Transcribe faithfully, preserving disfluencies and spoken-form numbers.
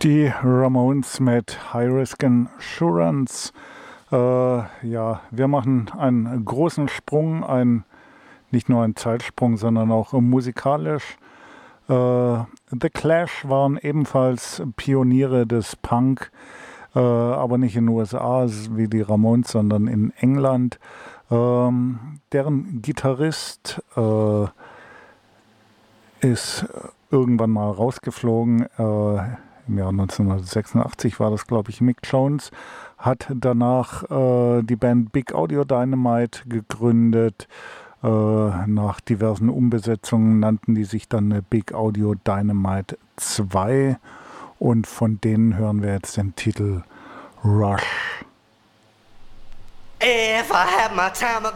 Die Ramones mit High Risk Insurance. Äh, ja, wir machen einen großen Sprung, ein, nicht nur einen Zeitsprung, sondern auch musikalisch. Äh, The Clash waren ebenfalls Pioniere des Punk, äh, aber nicht in den U S A wie die Ramones, sondern in England. Ähm, deren Gitarrist äh, ist irgendwann mal rausgeflogen. Äh, Im Jahr neunzehnhundertsechsundachtzig war das, glaube ich, Mick Jones, hat danach äh, die Band Big Audio Dynamite gegründet. Äh, nach diversen Umbesetzungen nannten die sich dann Big Audio Dynamite zwei und von denen hören wir jetzt den Titel Rush. If I had my time